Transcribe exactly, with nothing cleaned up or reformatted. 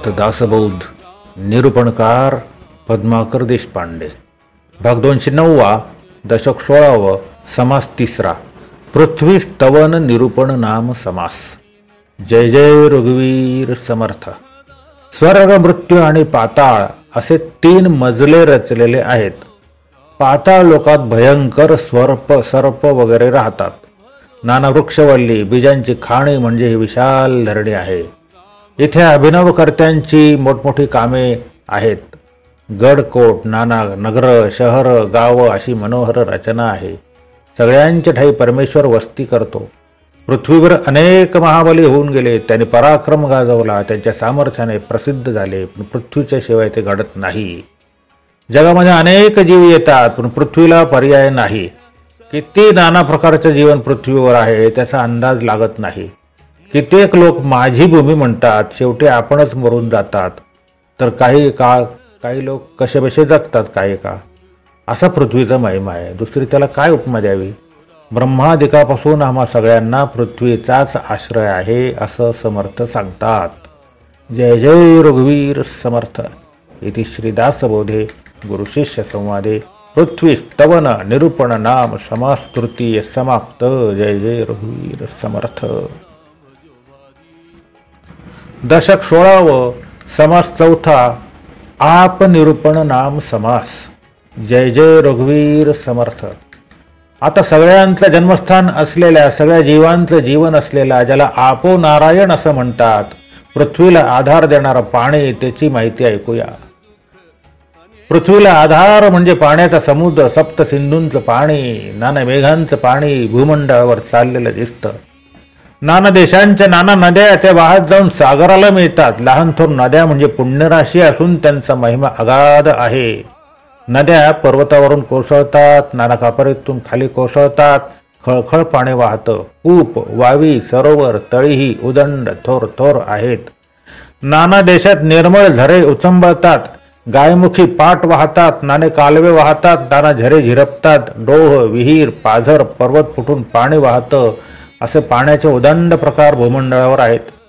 समर्थ दासबोध. निरूपणकार पद्माकर देशपांडे. भाग दोनशे नववा, दशक सोळावं, समास तिसरा. पृथ्वी स्तवन निरूपण नाम समास. जय जय रघुवीर समर्थ. स्वर्ग, मृत्यू आणि पाताळ असे तीन मजले रचलेले आहेत. पाताळ लोकात भयंकर स्वर्प सर्प वगैरे राहतात. नाना वृक्षवल्ली बीजांची खाणी म्हणजे ही विशाल धरणी आहे. इथे अभिनवकर्त्यांची मोठमोठी कामे आहेत. गडकोट, नाना नगर, शहर, गाव अशी मनोहर रचना आहे. सगळ्यांच्या ठाई परमेश्वर वस्ती करतो. पृथ्वीवर अनेक महाबली होऊन गेले. त्यांनी पराक्रम गाजवला. त्यांच्या सामर्थ्याने प्रसिद्ध झाले. पण पृथ्वीच्या शिवाय ते घडत नाही. जगामध्ये अनेक जीव येतात पण पृथ्वीला पर्याय नाही. किती नाना प्रकारचे जीवन पृथ्वीवर आहे त्याचा अंदाज लागत नाही. कित्येक लोक माझी भूमी म्हणतात, शेवटी आपणच मरून जातात. तर काही काळ काही लोक कसेबसे जगतात काही काळ. असा पृथ्वीचा महिमा आहे. दुसरी त्याला काय उपमा द्यावी. ब्रह्मादिकापासून आम्हा सगळ्यांना पृथ्वीचाच आश्रय आहे असं समर्थ सांगतात. जय जय रघुवीर समर्थ. इति श्रीदासबोधे गुरुशिष्य संवादे पृथ्वी स्तवन निरूपण नाम समास तृतीय समाप्त. जय जय रघुवीर समर्थ. दशक सोळावं, समास चौथा. आप निरूपण नाम समास. जय जय रघुवीर समर्थ. आता सगळ्यांचं जन्मस्थान असलेल्या, सगळ्या जीवांचं जीवन असलेला, ज्याला आपो नारायण असं म्हणतात, पृथ्वीला आधार देणारं पाणी, त्याची माहिती ऐकूया. पृथ्वीला आधार म्हणजे पाण्याचा समुद्र, सप्त सिंधूंचं पाणी, नाना मेघांचं पाणी भूमंडळावर चाललेलं दिसतं. नाना देशांच्या नाना नद्या त्या वाहत जाऊन सागराला मिळतात. लहान थोर नद्या म्हणजे पुण्यराशी असून त्यांचा महिमा अगाध आहे. नद्या पर्वतावरून कोसळतात, नाना कापरीतून खाली कोसळतात. खळखळ पाणी वाहतं. कूप, वावी, सरोवर, तळीही उदंड थोर थोर आहेत. नाना देशात निर्मळ झरे उचंबळतात. गायमुखी पाट वाहतात. नाने कालवे वाहतात. नाना झरे झिरपतात. डोह, विहीर, पाझर, पर्वत फुटून पाणी वाहतं. असे पाण्याचे उदंड प्रकार भूमंडळावर आहेत.